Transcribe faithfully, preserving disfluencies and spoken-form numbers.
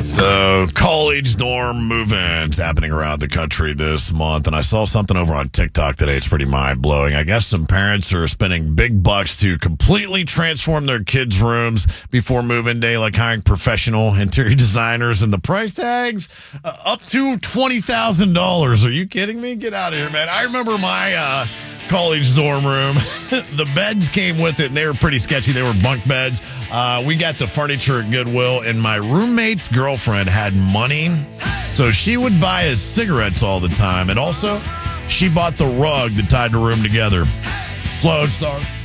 So, college dorm move-ins happening around the country this month, and I saw something over on TikTok today. It's pretty mind-blowing. I guess some parents are spending big bucks to completely transform their kids' rooms before move-in day, like hiring professional interior designers, and the price tags uh, up to twenty thousand dollars. Are you kidding me? Get out of here, man. I remember my uh, college dorm room. The beds came with it, and they were pretty sketchy. They were bunk beds. Uh, we got the furniture at Goodwill, and my roommate's girlfriend had money, so she would buy us cigarettes all the time. And also, she bought the rug that tied the room together. Slow Star.